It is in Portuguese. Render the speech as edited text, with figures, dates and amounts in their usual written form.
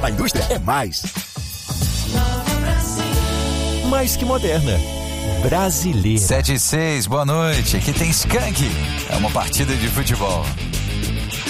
A indústria é mais. Mais que moderna. Brasileira. 7 e 6, boa noite. Aqui tem Skank. É uma partida de futebol.